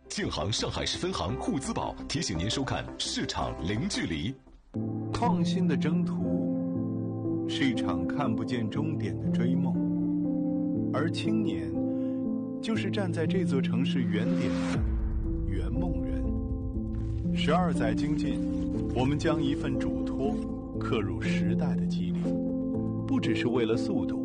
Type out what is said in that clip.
建行上海市分行沪资宝提醒您收看市场零距离。 创新的征途是一场看不见终点的追梦，而青年就是站在这座城市原点的圆梦人。12载精进，我们将一份嘱托刻入时代的肌理，不只是为了速度，